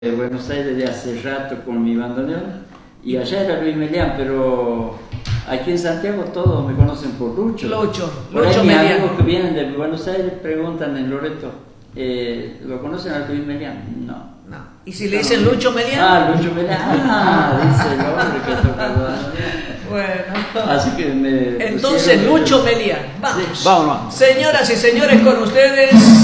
de Buenos Aires de hace rato con mi bandoneón, y allá era Luis Melián, pero aquí en Santiago todos me conocen por Lucho. Por ahí mis amigos que vienen de Buenos Aires preguntan en Loreto, ¿lo conocen a Luis Melián? No. ¿Y si le dicen Lucho Melián? Ah, Lucho Melián, dice el hombre que toca el bandoneón. Bueno, así que entonces Lucho Melián. Vamos. Sí, vamos. Señoras y señores, con ustedes